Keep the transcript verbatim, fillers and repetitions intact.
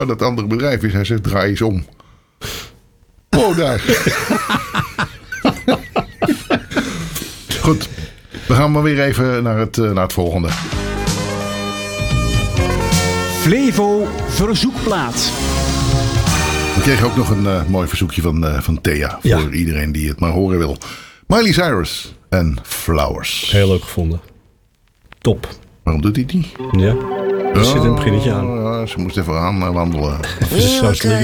waar dat andere bedrijf is. Hij zegt, draai eens om. Oh, daar. Goed. We gaan maar weer even naar het, uh, naar het volgende. Flevo verzoekplaat. We kregen ook nog een uh, mooi verzoekje van, uh, van Thea. Voor Ja. iedereen die het maar horen wil. Miley Cyrus en Flowers. Heel leuk gevonden. Top. Waarom doet hij die? Ja. Er zit een beginnetje aan. Ja, ze moest even aan uh, wandelen. Zo slim.